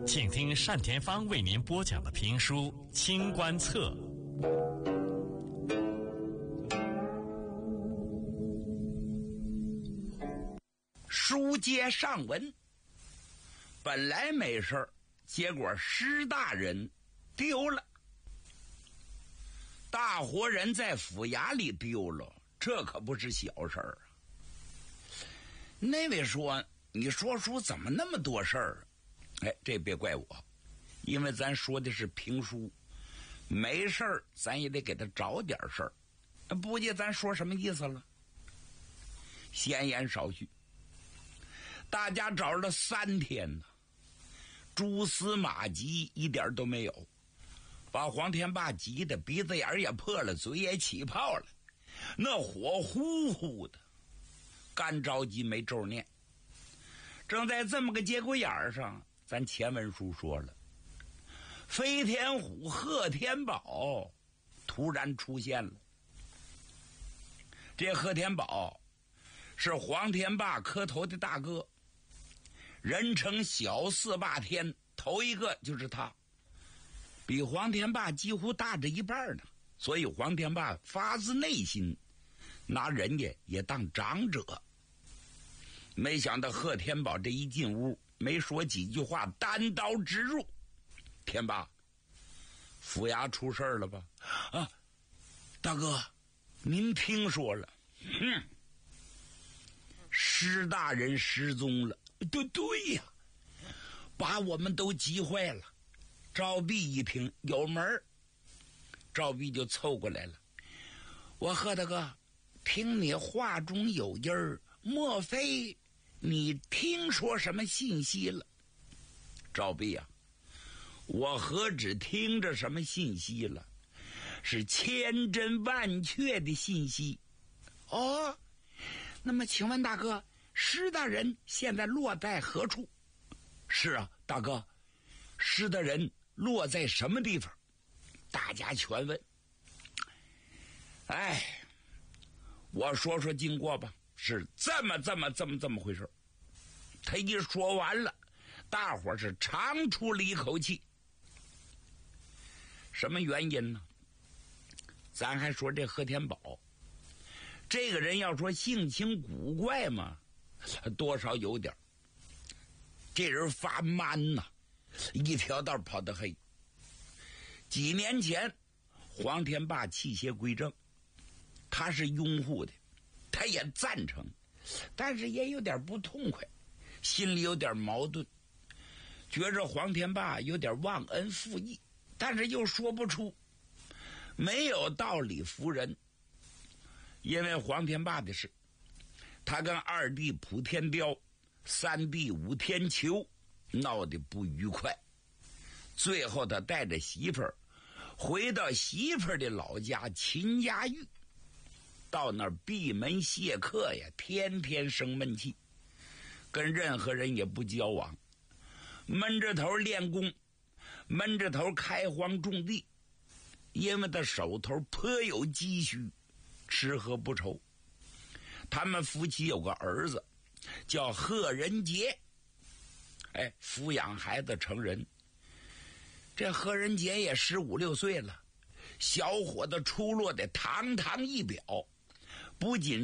请听单田芳为您播讲的评书《清官侧》。 书接上文，本来没事儿，结果施大人丢了，大活人在府衙里丢了，这可不是小事儿啊。那位说，你说书怎么那么多事儿？哎，这别怪我，因为咱说的是评书，没事儿咱也得给他找点事儿。不记咱说什么意思了？闲言少叙，大家找了3天呢，蛛丝马迹一点都没有，把黄天霸急得鼻子眼也破了，嘴也起泡了，那火呼呼的，干着急没咒念。正在这么个节骨眼上，咱前文书说了，飞天虎贺天宝突然出现了。这贺天宝是黄天霸磕头的大哥，人称小四霸天，头一个就是他，比黄天霸几乎大着一半呢，所以黄天霸发自内心拿人家也当长者。没想到贺天宝这一进屋，没说几句话，单刀直入。天霸，府衙出事了吧？啊，大哥，您听说了？施大人失踪了。对呀，把我们都急坏了。赵弼一听有门儿，赵弼就凑过来了。我贺大哥，听你话中有音儿，莫非你听说什么信息了？赵弼啊，我何止听着什么信息了，是千真万确的信息。哦，那么请问大哥，施大人现在落在何处？是啊，大哥，施大人落在什么地方？大家全问。哎，我说说经过吧，是这么回事。他一说完了，大伙是长出了一口气。什么原因呢？咱还说这贺天宝这个人，要说性情古怪嘛，多少有点。这人发蛮呐，一条道跑得黑。几年前黄天霸弃邪归正，他是拥护的，他也赞成，但是也有点不痛快，心里有点矛盾，觉着黄天霸有点忘恩负义，但是又说不出，没有道理服人。因为黄天霸的事，他跟2弟普天雕、3弟武天球闹得不愉快，最后他带着媳妇儿回到媳妇儿的老家秦家峪，到那儿闭门谢客呀，天天生闷气，跟任何人也不交往，闷着头练功，闷着头开荒种地，因为他手头颇有积蓄，吃喝不愁。他们夫妻有个儿子叫贺仁杰，哎，抚养孩子成人。这贺仁杰也15、16岁了，小伙子出落的堂堂一表，不仅